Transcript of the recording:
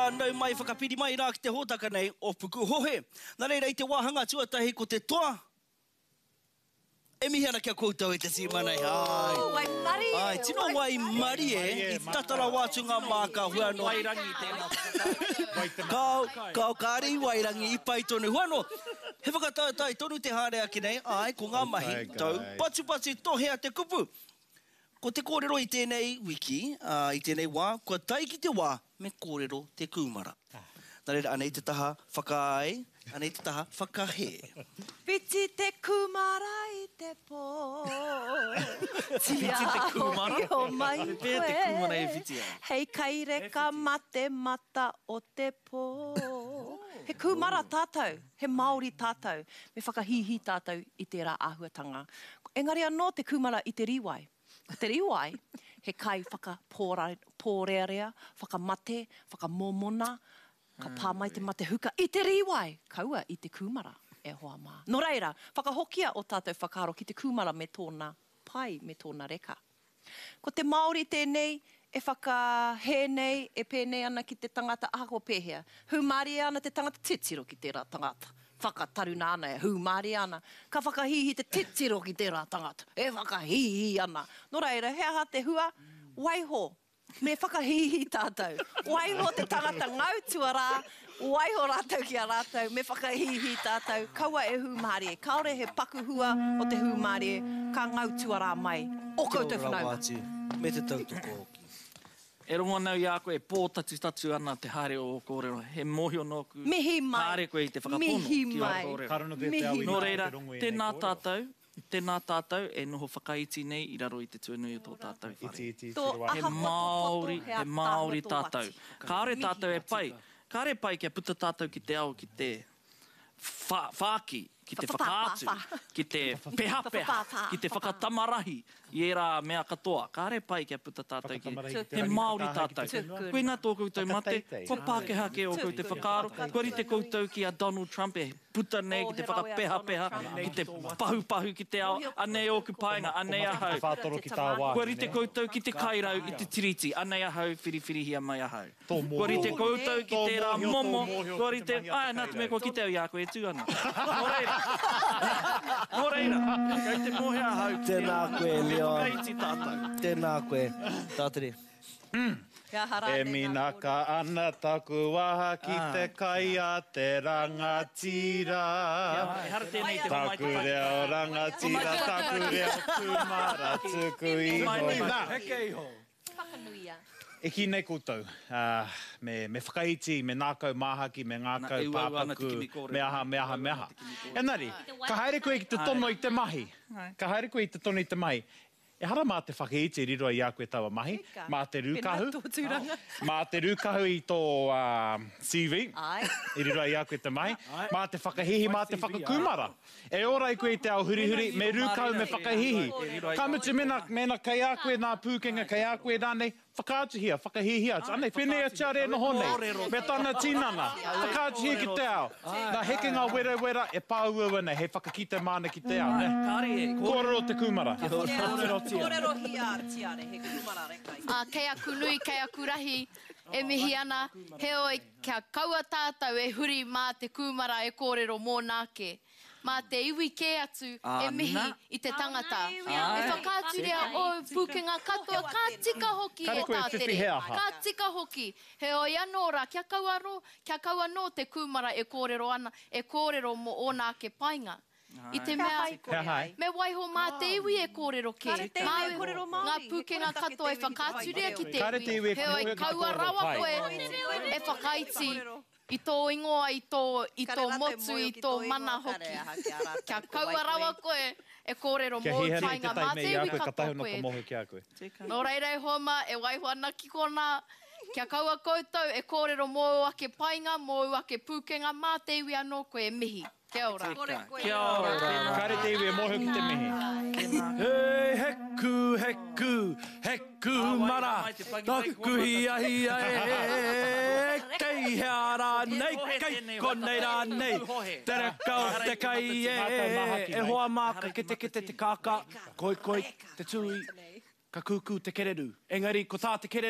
nau mai whakapiri mai rā ki te hōtaka nei o puku hohe. Nā reira i te wāhanga tuatahi ko te toa. E mihi ana kia koutou e te simanai. Wai mari. Ai, tino wai mari I tatara wātu ngā māka huano. Wairangi tēnā. Kau kāri wairangi I pai tonu huano. He whakatautai tonu te hārea ki nei. Ai, ko ngā mahi tau. Patu tohea te kupu. Ko te kōrero I tēnei wiki, I tēnei wā, kua tai ki te wā me kōrero te kūmara. Nā reira, anei te taha whakaai, anei te taha whakahe. Piti te kumara I te pō. Piti te kumara? O mai koe. Pēr te kumara e whiti ai. Hei kaire ka mate mata o te pō. He kumara tātou, he Māori tātou. Me whakahihi tātou I tērā āhuatanga. Engari anō te kumara I te riwai. Te riwai, he kai whakapōrearea, whakamate, whakamomona, ka pāmai te mate huka. I te riwai, kaua I te kumara, e hoa mā. Nō reira, whakahokia o tātou whakaro ki te kumara me tōna pai, me tōna reka. Ko te Māori tēnei, e whakahe nei, e pēnei ana ki te tangata ako pēhea. Humari ana te tangata titiro ki tērā tangata. Whakataru nāna e humari ana. Ka whakahihi te titiro ki tērā tangata. E whakahihi ana. Nō reira, he aha te hua, waiho. Me whakahihi tātou. Waiho te tangata ngautua rā. Waiho rātou ki a rātou. Me whakahihi tātou. Kaua e humari e. Kaore he pakuhua o te humari e. Ka ngautua rā mai. O koutou whanau. Me te tautoko. E rongo nau I a koe, pōtatu ana te haere o kōrero. He mohio nōku. Mihi mai. Haere koe I te whakapono. Mihi Ki o mai. kōrero. Mihi Nō reira, tēnā tātou, e noho whakaiti nei I raro I te tuanui o tō tātou whare. He Māori tātou. Kāre tātou e pai. Kāre pai kia puta tātou ki te ao ki te whāki, ki te whakaatu, ki te peha, ki te whakatamarahi, I era mea katoa. Kāre pai kia puta tātou ki he Māori tātou. Koe nā tō koutou mate, ko Pākehā ke o kou te whakaaro, kori te koutou ki a Donald Trump e puta nei ki te whakapeha, ki te pahu ki te ao, anei o kupainga, anei ahau. Kori te koutou ki te kairau I te tiriti, anei ahau, whiriwhiri hia mai ahau. Kori te koutou ki te rā momo, kori te, nā te me ko ki te au ia koe tū ana. Nō reira, kei te mohe ahau. Tēnā koe, Leon. Tēnā koe, tātere. E minaka ana taku waha ki te kai a te rangatira. Taku reo rangatira, taku reo kumara tuku iho. Whakanuia. E ki nei koutou, me whakaiti, me nākau māhaki, me ngākau pāpaku, me aha. Enari, ka haere koe ki te tono I te mahi. Ka haere koe I te tono I te mahi. E hara mā te whakaiti riro I a koe taua mahi, mā te rūkahu. Mā te rūkahu I tō CV, I riro I a koe te mahi. Mā te whakahihi, mā te whakakumara. E ora I koe I te ao hurihuri, me rūkahu, me whakahihi. Ka mutu mena kai a koe nā pūkenga, kai a koe nānei, whakaatuhia, whakahihia. Anei, whenei a tiare no honei. Me tāna tīnana, whakaatuhia ki te ao. Nā heke ngā wera, e pāua nei, he whakakite mana ki te ao. Kōrero te kumara. Kōrero hia tiare, he kumara rekai. Kei aku nui, kei aku rahi, e mihi ana, he oi kia kaua tātou e huri mā te kumara e kōrero mō nāke. Mā te iwi kē atu e mihi I te tangata. E whakaatu rea o pukenga katoa, ka tika hoki e tātere. Ka tika hoki. He oi anō rā, kia kaua no te kumara e kōrero ana, e kōrero mo o nāke painga. I te mea, me waiho mā te iwi e kōrero ke. Ngā pukenga katoa e whakaatu rea ki te iwi. He oi kaua rawa koe e whakaiti. I tō ingoa, I tō motu, I tō mana hoki. Kia kaua rawa koe e kōrero mō tainga mā te iwi katoa koe. Nō reira e homa, e waiho ana ki kona. Kia kaua koutou e kōrero mō ake painga, mō ake pukenga mā te iwi anō koe e mihi. Kia ora. Kia ora. Kāre te iwi e mōhio ki te mihi. Hei, heku mara, taku hia e, kei hea rā nei, kei konei rā nei, tere kau te kai e hoa māka ke te kāka, koi, te tui, ka kuku te kereru. Engari, ko tā te kereru.